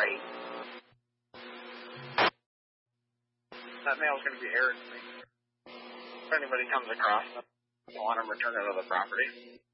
right. That mail's going to be aired to me. If anybody comes across them, I want them returned to the property.